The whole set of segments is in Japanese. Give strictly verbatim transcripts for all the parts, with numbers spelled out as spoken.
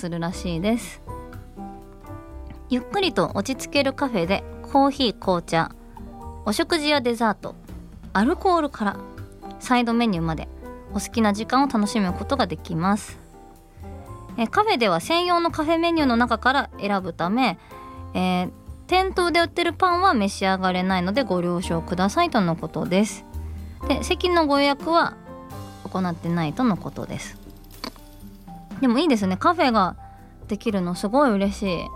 するらしいです。ゆっくりと落ち着けるカフェでコーヒー、紅茶、お食事やデザート、アルコールからサイドメニューまでお好きな時間を楽しむことができます。えカフェでは専用のカフェメニューの中から選ぶため、えー、店頭で売ってるパンは召し上がれないのでご了承くださいとのことです。で、席のご予約は行ってないとのことです。でもいいですね、カフェができるのすごい嬉しい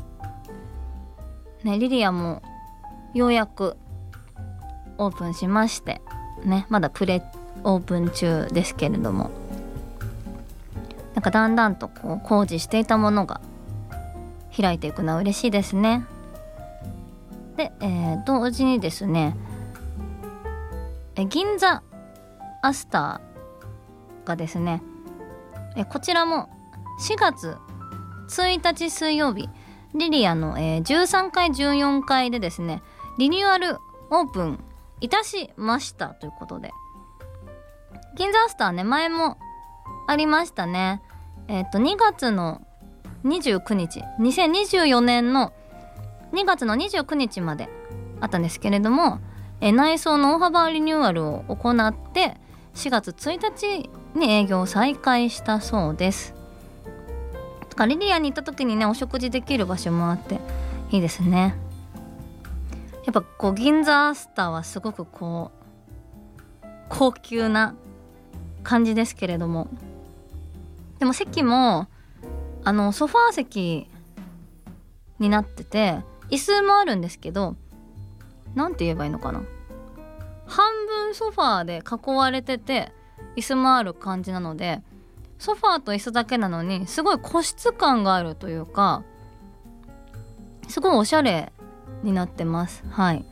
ね。リリアもようやくオープンしましてね、まだプレオープン中ですけれども、なんかだんだんとこう工事していたものが開いていくのは嬉しいですね。で、えー、同時にですね、え銀座アスターがですね、えこちらもしがつついたち水曜日、リリアの、えー、じゅうさんかいじゅうよんかいでですね、リニューアルオープンいたしましたということで、銀座アスターね、前もありましたね。えっとにがつのにじゅうくにち、にせんにじゅうよねんのにがつのにじゅうくにちまであったんですけれども、え内装の大幅リニューアルを行ってしがつついたちに営業を再開したそうです。だからリリアに行った時にね、お食事できる場所もあっていいですね。やっぱこう銀座アスターはすごくこう高級な感じですけれども、でも席もあのソファー席になってて、椅子もあるんですけど、なんて言えばいいのかな、半分ソファーで囲われてて椅子もある感じなので、ソファーと椅子だけなのにすごい個室感があるというか、すごいおしゃれになってます。はい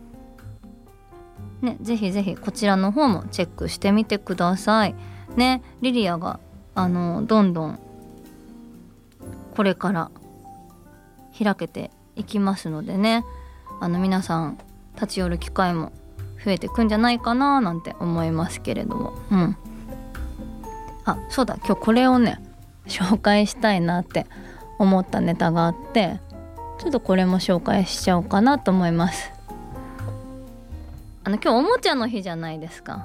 ね、ぜひぜひこちらの方もチェックしてみてくださいね。リリアがあのどんどんこれから開けていきますのでね、あの皆さん立ち寄る機会も増えてくんじゃないかななんて思いますけれども、うん。あ、そうだ、今日これをね紹介したいなって思ったネタがあって、ちょっとこれも紹介しちゃおうかなと思います。あの今日おもちゃの日じゃないですか。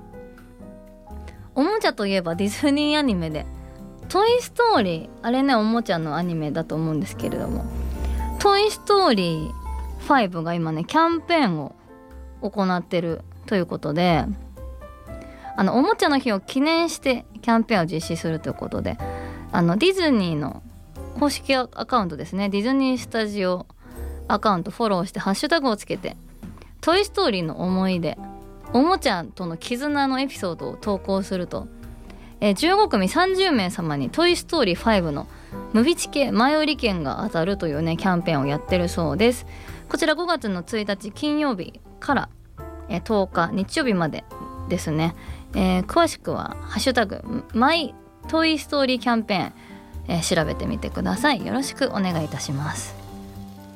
おもちゃといえばディズニーアニメでトイストーリー、あれねおもちゃのアニメだと思うんですけれども、トイストーリーファイブが今ねキャンペーンを行ってるということで、あのおもちゃの日を記念してキャンペーンを実施するということで、あのディズニーの公式アカウントですね、ディズニースタジオアカウントフォローしてハッシュタグをつけてトイストーリーの思い出、おもちゃとの絆のエピソードを投稿すると、えー、じゅうごくみさんじゅうめい様にトイストーリーファイブのムビチケ前売り券が当たるというねキャンペーンをやってるそうです。こちらごがつのついたち金曜日から、えー、とおか日曜日までですね。えー、詳しくはハッシュタグマイトイストーリーキャンペーン、えー、調べてみてください。よろしくお願いいたします。